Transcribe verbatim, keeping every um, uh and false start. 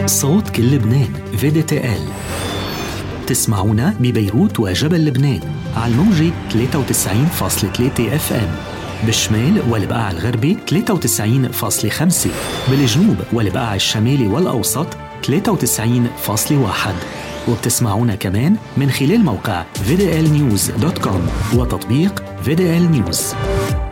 صوت كل لبنان في دي تي إل. تسمعونا ببيروت وجبل لبنان على الموجة ثلاثة وتسعين فاصلة ثلاثة اف ام، بالشمال والبقاع الغربي ثلاثة وتسعين فاصلة خمسة، بالجنوب والبقاع الشمالي والأوسط ثلاثة وتسعين فاصلة واحد، وبتسمعونا كمان من خلال موقع في دي إل نيوز دوت كوم وتطبيق في دي إل نيوز.